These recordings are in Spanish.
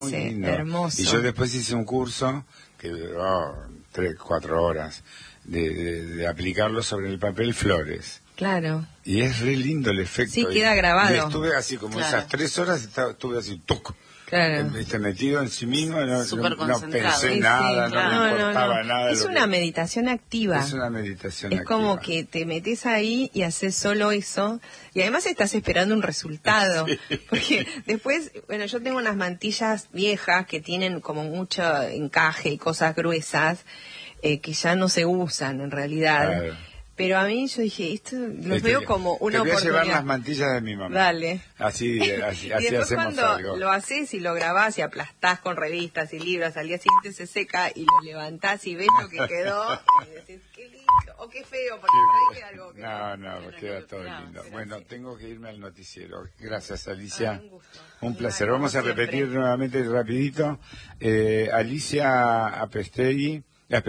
Muy Sí, lindo. hermoso. Y yo después hice un curso que duró 3, 4 horas de aplicarlo sobre el papel flores. Claro. Y es re lindo el efecto. Sí, queda grabado. Y estuve así como Claro. esas 3 horas, estuve así, tuc. Claro. Metido en sí mismo, no Súper concentrado. pensé Sí, nada, sí, no claro. me importaba nada. de Es lo una que- meditación activa. Es una meditación Es activa. como que te metes ahí y haces solo eso. Y además estás esperando un resultado. Sí. Porque después, bueno, yo tengo unas mantillas viejas que tienen como mucho encaje y cosas gruesas que ya no se usan en realidad. Claro. Pero a mí yo dije, esto los Te- veo como una Te voy a oportunidad. llevar las mantillas de mi mamá. Dale. Así Y después hacemos cuando algo. lo haces y lo grabás y aplastás con revistas y libros, al día siguiente se seca y lo levantás y ves lo que quedó y decís, qué lindo o qué feo, porque por ahí queda algo que... No, queda todo Claro, lindo. pero Bueno, sí. tengo que irme al noticiero. Gracias, Alicia. Un gusto. Un placer. Igual, Vamos a como repetir siempre. nuevamente rapidito. Alicia Apestegui,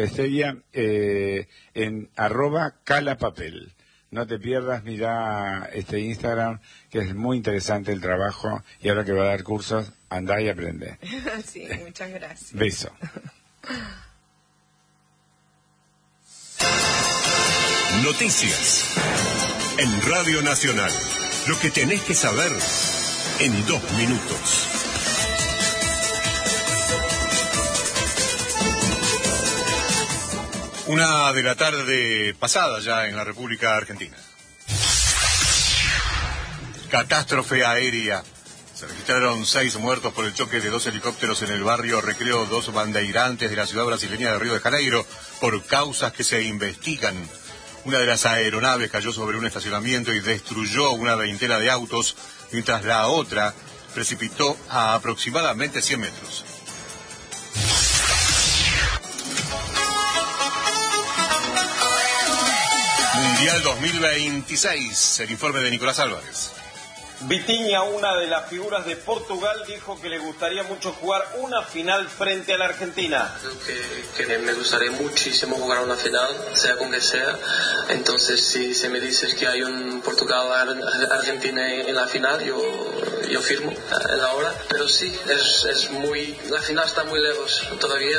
en @calapapel. No te pierdas, mirá este Instagram, que es muy interesante el trabajo, y ahora que va a dar cursos, andá y aprende. Sí, muchas gracias. Beso. Noticias. En Radio Nacional. Lo que tenés que saber en 2 minutos. Una de la tarde pasada ya en la República Argentina. Catástrofe aérea. Se registraron 6 muertos por el choque de 2 helicópteros en el barrio Recreo 2 Bandeirantes de la ciudad brasileña de Río de Janeiro por causas que se investigan. Una de las aeronaves cayó sobre un estacionamiento y destruyó una veintena de autos, mientras la otra precipitó a aproximadamente 100 metros. Mundial 2026, el informe de Nicolás Álvarez. Vitinha, una de las figuras de Portugal, dijo que le gustaría mucho jugar una final frente a la Argentina. Creo que me gustaría muchísimo jugar una final, sea con que sea. Entonces, si se me dices que hay un Portugal-Argentina en la final, yo firmo en la hora. Pero sí, la final está muy lejos todavía.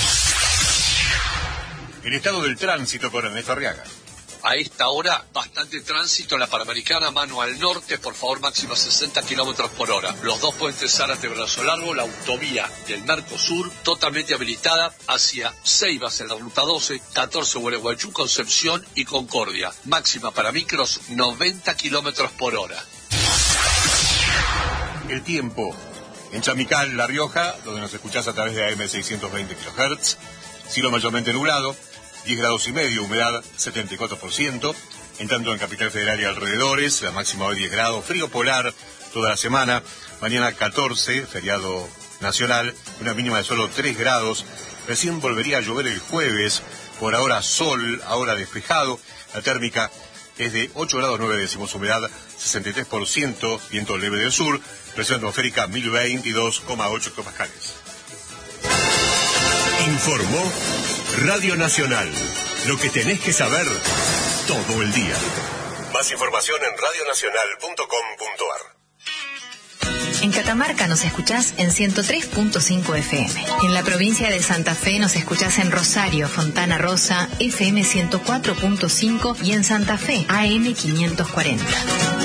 El estado del tránsito con Ernesto Arriaga. A esta hora, bastante tránsito en la Panamericana, mano al norte, por favor, máxima 60 kilómetros por hora. Los 2 puentes Zárate, Brazo Largo, la autovía del Mercosur, totalmente habilitada hacia Ceibas en la ruta 12, 14 Gualeguaychú, Concepción y Concordia. Máxima para micros, 90 kilómetros por hora. El tiempo. En Chamical, La Rioja, donde nos escuchás a través de AM 620 kHz, cielo mayormente nublado, 10 grados y medio, humedad 74%, en tanto en Capital Federal y alrededores, la máxima hoy 10 grados, frío polar toda la semana, mañana 14, feriado nacional, una mínima de solo 3 grados, recién volvería a llover el jueves, por ahora sol, ahora despejado, la térmica es de 8 grados 9 décimos, humedad 63%, viento leve del sur, presión atmosférica 1022,8 hectopascales. Informó Radio Nacional. Lo que tenés que saber todo el día. Más información en radionacional.com.ar. En Catamarca nos escuchás en 103.5 FM. En la provincia de Santa Fe nos escuchás en Rosario, Fontana Rosa, FM 104.5 y en Santa Fe, AM 540.